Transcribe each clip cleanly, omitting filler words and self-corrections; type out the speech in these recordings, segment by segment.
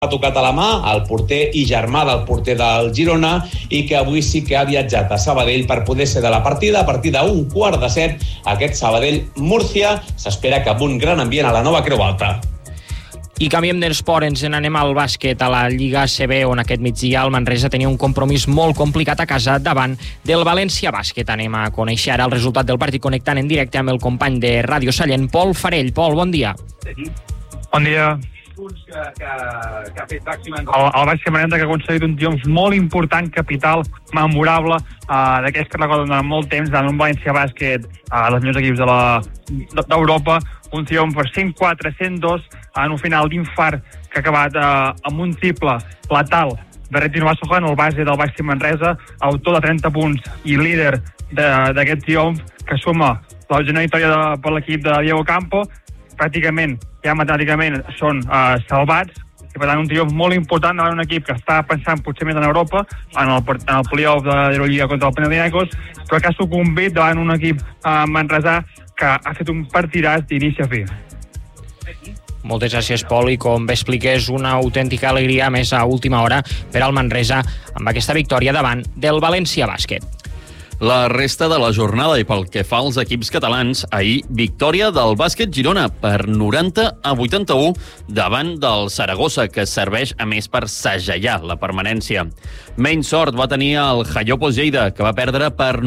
ha tocat a la mà el porter i germà del porter del Girona i que avui sí que ha viatjat a Sabadell per poder ser de la partida a partir d'un 6:15 aquest Sabadell-Múrcia. S'espera que amb un gran ambient a la nova Creu Alta. I canviem d'esport, ens n'anem al bàsquet, a la Lliga ACB, on aquest migdia el Manresa tenia un compromís molt complicat a casa davant del València Bàsquet. Anem a conèixer ara el resultat del partit connectant en directe amb el company de Ràdio Sallent, Pol Farell. Pol, bon dia. Bon dia. Que ha fet el Bàsquet Manresa, que ha aconseguit un triomf molt important, capital, memorable, d'aquests que recorden durant molt temps, davant un València Bàsquet, dels millors equips d'Europa, un triomf per 104-102 en un final d'infart que ha acabat amb un triple letal de Retino Basojan, el base del Bàsquet Manresa, autor de 30 punts i líder d'aquest triomf, que suma la genera victòria per l'equip de Diego Campo. Pràcticament, ja matemàticament, són salvats, i per tant un triomf molt important davant un equip que està pensant potser més en Europa, en el play-off de l'Eurolliga contra el Panathinaikos, però que ha sucumbit davant un equip manresà que ha fet un partidàs d'inici a fi. Moltes gràcies, Pol, i com bé expliques, una autèntica alegria més a última hora per al Manresa amb aquesta victòria davant del València Bàsquet. La resta de la jornada i pel que fa als equips catalans, ahir victòria del Bàsquet Girona per 90-81 davant del Saragossa, que serveix a més per segellar la permanència. Menys sort va tenir el Jallopos Lleida, que va perdre per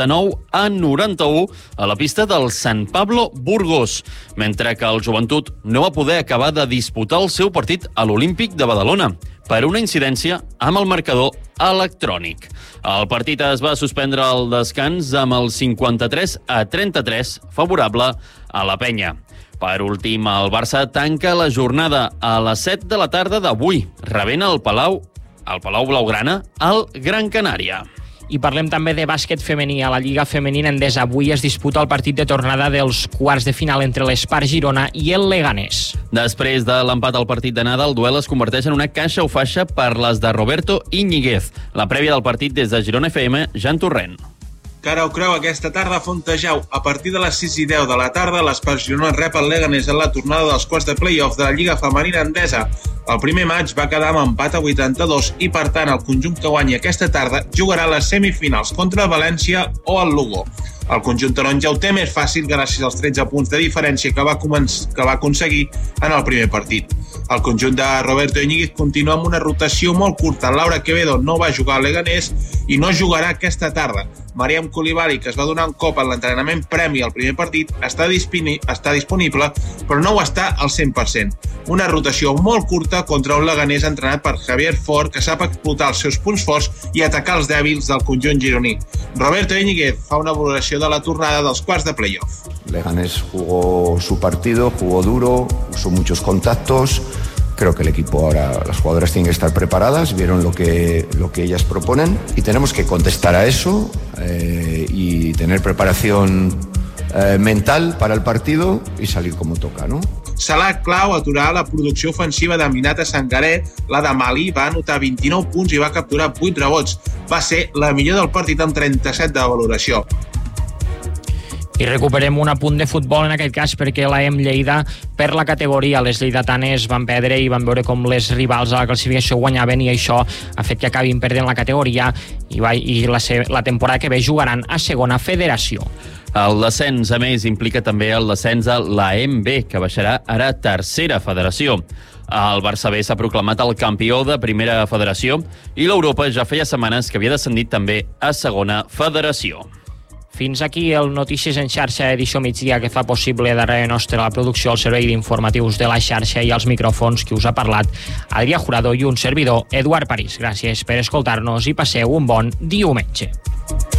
99-91 a la pista del San Pablo Burgos, mentre que el Joventut no va poder acabar de disputar el seu partit a l'Olímpic de Badalona per una incidència amb el marcador electrònic. El partit es va suspendre al descans amb el 53-33 favorable a la penya. Per últim, el Barça tanca la jornada a les 7 de la tarda d'avui, rebent el Palau Blaugrana al Gran Canària. I parlem també de bàsquet femení. A la Lliga Femenina Endesa avui es disputa el partit de tornada dels quarts de final entre l'Espar Girona i el Leganés. Després de l'empat al partit d'anada, el duel es converteix en una caixa o faixa per les de Roberto Íñiguez. La prèvia del partit des de Girona FM, Jan Torrent. Cara o creu aquesta tarda a Fontejau. A partir de les 6:10 de la tarda, l'Espar Girona rep el Leganés en la tornada dels quarts de play-off de la Lliga Femenina Endesa. El primer maig va quedar amb empat a 82 i, per tant, el conjunt que guanyi aquesta tarda jugarà les semifinals contra el València o el Lugo. El conjunt taronja ho té més fàcil gràcies als 13 punts de diferència que va aconseguir en el primer partit. El conjunt de Roberto Íñiguez continua amb una rotació molt curta. Laura Quevedo no va jugar al Leganés i no jugarà aquesta tarda. Mariam Coulibaly, que es va donar un cop en l'entrenament premi al primer partit, està disponible, però no ho està al 100%. Una rotació molt curta contra un Leganés entrenat per Javier Fort, que sap explotar els seus punts forts i atacar els dèbils del conjunt gironí. Roberto Íñiguez fa una valoració de la tornada dels quarts de playoff. Leganés jugó su partido, jugó duro, usó muchos contactos. Creo que el equipo ahora, las jugadoras tienen que estar preparadas, vieron lo que ellas proponen y tenemos que contestar a eso y tener preparación mental para el partido y salir como toca, ¿no? Serà clau aturar la producció ofensiva d'Aminata Sangaré. La de Mali va anotar 29 punts i va capturar 8 rebots. Va ser la millor del partit amb 37 de valoració. I recuperem un apunt de futbol en aquest cas perquè la Lleida per la categoria. Les lleidatanes van perdre i van veure com les rivals a la classificació guanyaven i això ha fet que acabin perdent la categoria i la temporada que ve jugaran a segona federació. El descens, a més, implica també el descens a la MB, que baixarà ara a tercera federació. El Barça B s'ha proclamat el campió de primera federació i l'Europa ja feia setmanes que havia descendit també a segona federació. Fins aquí el Notícies en xarxa edició migdia que fa possible darrere nostre la producció, el servei d'informatius de la xarxa i els micròfons que us ha parlat Adrià Jurado i un servidor, Eduard París. Gràcies per escoltar-nos i passeu un bon diumenge.